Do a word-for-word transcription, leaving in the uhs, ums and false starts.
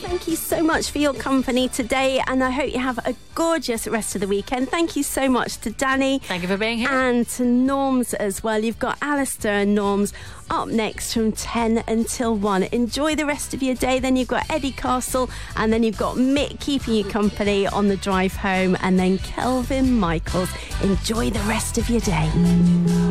thank you so much for your company today, and I hope you have a gorgeous rest of the weekend. Thank you so much to Danny. Thank you for being here. And to Norms as well. You've got Alistair and Norms up next from ten until one. Enjoy the rest of your day. Then you've got Eddie Castle, and then you've got Mick keeping you company on the drive home, and then Kelvin Michaels. Enjoy the rest of your day.